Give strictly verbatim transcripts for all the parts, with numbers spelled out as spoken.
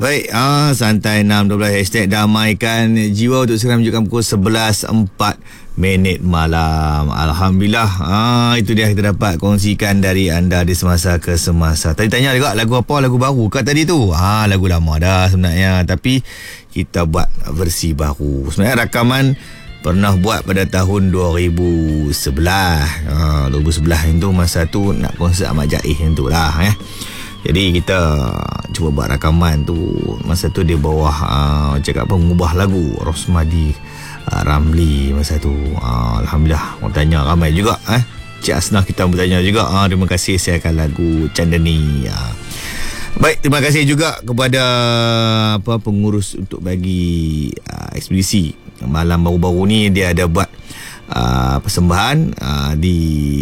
Baik, ah, Santai enam dua belas hashtag damaikan jiwa untuk sekarang menunjukkan pukul sebelas empat minit malam. Alhamdulillah, ah, itu dia kita dapat kongsikan dari anda di semasa ke semasa. Tadi tanya juga lagu apa, lagu baru kat tadi tu? Ah, lagu lama dah sebenarnya, tapi kita buat versi baru. Sebenarnya rakaman pernah buat pada tahun dua ribu sebelas. Ah, dua ribu sebelas itu masa tu nak konsert Ahmad Jais tu lah eh. Jadi kita cuba buat rakaman tu. Masa tu dia bawah uh, cakap apa, mengubah lagu Rosmadi uh, Ramli masa tu. uh, Alhamdulillah, orang tanya ramai juga eh. Cik Asnah kita bertanya juga. uh, Terima kasih, saya akan lagu Candani. uh. Baik, terima kasih juga kepada apa pengurus untuk bagi uh, ekspedisi malam baru-baru ni. Dia ada buat uh, persembahan uh, di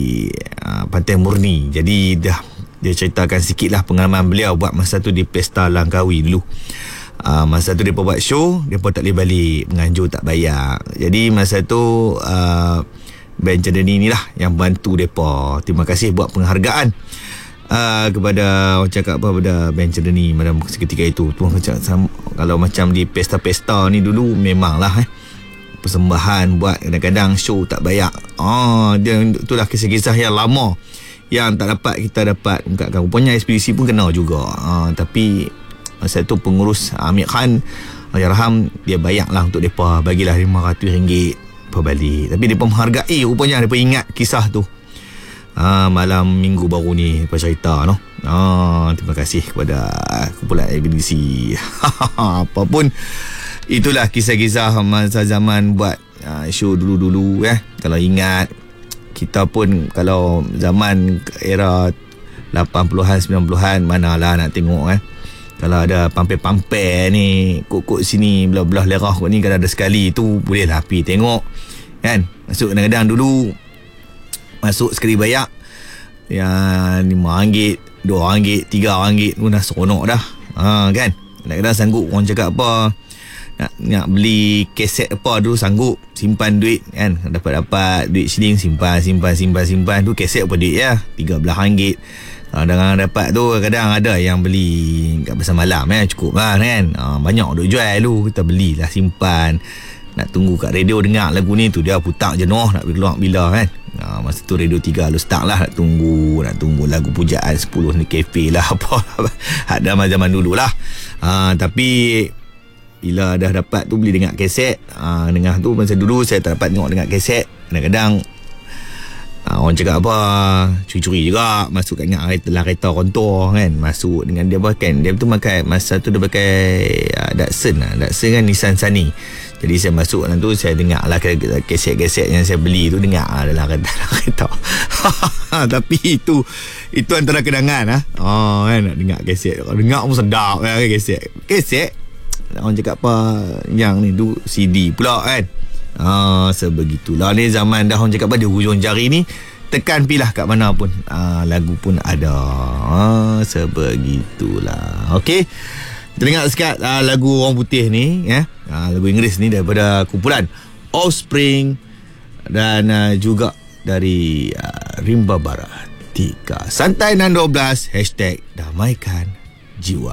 uh, Pantai Murni. Jadi dah dia ceritakan sikit lah pengalaman beliau buat masa tu di Pesta Langkawi dulu. Uh, masa tu dia buat show, dia pun tak boleh balik, penganjur tak bayar. Jadi masa tu uh, band Candani ni lah yang bantu mereka. Terima kasih buat penghargaan uh, kepada orang cakap apa, pada band Candani pada seketika itu. Tuan macam kalau macam di pesta-pesta ni dulu memanglah eh, persembahan buat kadang-kadang show tak bayar. Ah, dia itulah kisah-kisah yang lama yang tak dapat kita dapat ungkapkan. Rupanya ekspedisi pun kena juga. Ha, tapi masa tu pengurus Amir Khan Allahyarham, dia bayar lah untuk mereka, bagilah lima ratus ringgit per balik. Tapi mereka menghargai, rupanya mereka ingat kisah tu. Ha, malam minggu baru ni mereka cerita no? Ha, terima kasih kepada kumpulan ekspedisi. Apapun itulah kisah-kisah masa zaman buat uh, show dulu-dulu eh. Kalau ingat, kita pun kalau zaman era lapan puluhan sembilan puluhan manalah nak tengok kan. Kalau ada pampai-pampai ni kok-kok sini belah-belah lerah kot ni, kalau ada sekali tu boleh lah pergi tengok kan. Masuk kadang-kadang dulu masuk sekali bayar yang lima ringgit, dua ringgit, tiga ringgit pun dah seronok dah. Ha, kan. Kadang-kadang sanggup orang cakap apa, nak, nak beli kaset apa dulu sanggup simpan duit kan, dapat-dapat duit shilling, simpan simpan simpan simpan tu kaset apa duit ya, tiga belas ringgit. Kadang-kadang dapat tu, kadang ada yang beli kat pasar malam eh, cukup lah kan. Ha, banyak duk jual tu, kita belilah simpan. Nak tunggu kat radio dengar lagu ni tu, dia putar jenuh nak keluar bila kan. Ha, masa tu Radio tiga lu start lah, nak tunggu nak tunggu lagu pujaan sepuluh ni kafe lah apa ada zaman dulu lah. Ha, tapi bila dah dapat tu beli dengar kaset. ha, Dengar tu masa dulu saya tak dapat tengok dengar kaset. Kadang-kadang ha, orang cakap apa, curi-curi juga masuk kat dengar dalam kereta kontor kan. Masuk dengan dia pakai, dia tu pakai masa tu dia pakai uh, Datsun lah. Datsun kan Nissan Sunny. Jadi saya masuk dalam tu, saya dengar lah kaset-kaset yang saya beli tu, dengar lah dalam kereta. Tapi itu itu antara kenangan lah. Oh, kan, nak dengar kaset. Dengar pun sedap kan kaset. Kaset orang cakap apa, yang ni tu C D pula kan. Ah, sebegitulah ni zaman dah orang cakap apa, di hujung jari ni tekan pilah kat mana pun ah, lagu pun ada. Ah, sebegitulah. Okey, kita dengar sekat ah, lagu orang putih ni ya. Ah, lagu Inggeris ni daripada kumpulan Offspring dan ah, juga dari ah, Rimba Barat tiga. Santai enam dua belas hashtag damaikan jiwa.